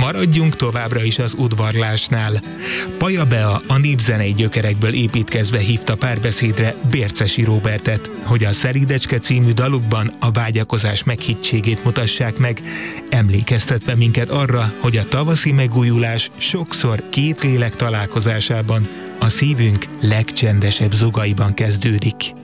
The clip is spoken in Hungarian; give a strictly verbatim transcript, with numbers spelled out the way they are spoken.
Maradjunk továbbra is az udvarlásnál. Paja Bea a népzenei gyökerekből építkezve hívta párbeszédre Bércesi Róbertet, hogy a Szeridecske című dalukban a vágyakozás meghittségét mutassák meg, emlékeztetve minket arra, hogy a tavaszi megújulás sokszor két lélek találkozásában, a szívünk legcsendesebb zugaiban kezdődik.